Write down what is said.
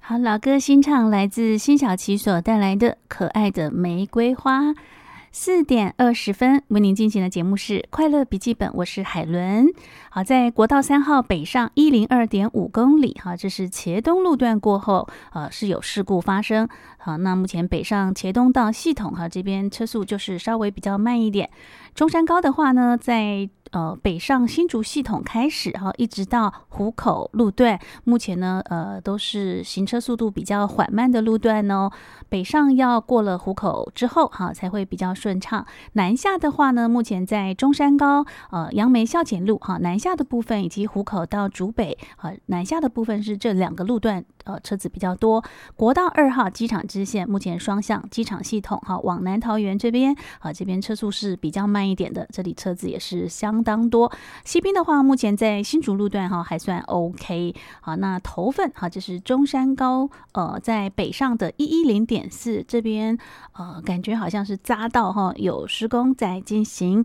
好，老歌新唱来自辛晓琪所带来的《可爱的玫瑰花》。4:20为您进行的节目是快乐笔记本，我是海伦。好，在国道3号北上102.5公里，这是茄东路段过后，是有事故发生。好，那目前北上茄东道系统，这边车速就是稍微比较慢一点。中山高的话呢，在北上新竹系统开始，一直到湖口路段，目前呢都是行车速度比较缓慢的路段哦。北上要过了湖口之后才会比较顺畅。南下的话呢，目前在中山高杨梅校检路南下的部分，以及湖口到竹北南下的部分是这2个路段车子比较多。国道2号机场支线目前双向机场系统往南桃园这边这边车速是比较慢一点的，这里车子也是相当多。西滨的话，目前在新竹路段还算 OK。好，那头份就是中山高在北上的110.4这边感觉好像是匝道有施工在进行。